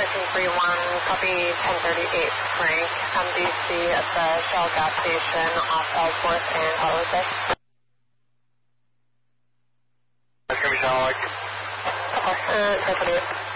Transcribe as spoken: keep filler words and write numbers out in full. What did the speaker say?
seventeen thirty-one, copy ten thirty-eight, Frank, M D C at the Shell gas station off Ellsworth and Holliday. That's going to be sound like? Uh, ten thirty-eight.